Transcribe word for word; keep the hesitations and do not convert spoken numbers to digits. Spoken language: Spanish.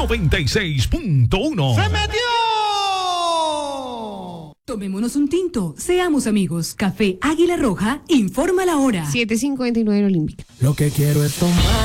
noventa y seis punto uno. ¡Se metió! Tomémonos un tinto, seamos amigos. Café Águila Roja, informa la hora. siete cincuenta y nueve Olímpica. Lo que quiero es tomar.